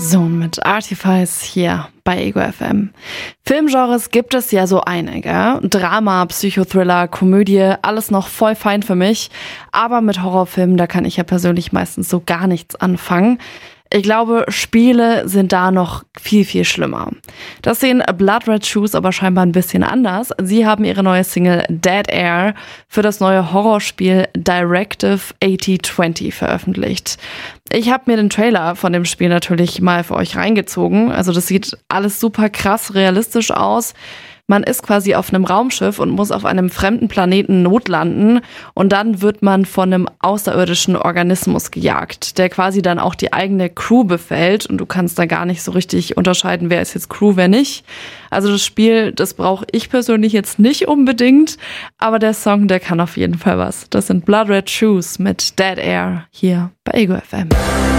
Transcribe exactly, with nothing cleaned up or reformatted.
Zone mit Artifice hier bei Ego F M. Filmgenres gibt es ja so einige. Drama, Psychothriller, Komödie, alles noch voll fein für mich. Aber mit Horrorfilmen, da kann ich ja persönlich meistens so gar nichts anfangen. Ich glaube, Spiele sind da noch viel, viel schlimmer. Das sehen Blood Red Shoes aber scheinbar ein bisschen anders. Sie haben ihre neue Single Dead Air für das neue Horrorspiel Directive achtzig zwanzig veröffentlicht. Ich habe mir den Trailer von dem Spiel natürlich mal für euch reingezogen. Also das sieht alles super krass realistisch aus. Man ist quasi auf einem Raumschiff und muss auf einem fremden Planeten notlanden und dann wird man von einem außerirdischen Organismus gejagt, der quasi dann auch die eigene Crew befällt und du kannst da gar nicht so richtig unterscheiden, wer ist jetzt Crew, wer nicht. Also das Spiel, das brauche ich persönlich jetzt nicht unbedingt, aber der Song, der kann auf jeden Fall was. Das sind Blood Red Shoes mit Dead Air hier bei Ego F M.